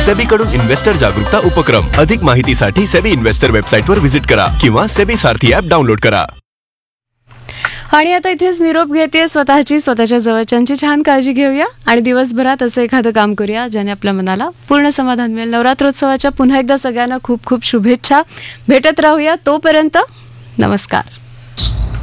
SEBI कडून investor जागरूकता उपक्रम. अधिक माहितीसाठी सेबी इन्व्हेस्टर वेबसाईटवर व्हिजिट करा किंवा सेबी सारथी ॲप डाउनलोड करा. आणि आता इथेच निरोप घेते. स्वतःच्या जवळच्यांची छान काळजी घेऊया आणि दिवसभरात असं एखादं काम करूया ज्याने आपल्या मनाला पूर्ण समाधान मिळेल. नवरात्रोत्सवाच्या पुन्हा एकदा सगळ्यांना खूप खूप शुभेच्छा. भेटत राहूया. तोपर्यंत नमस्कार.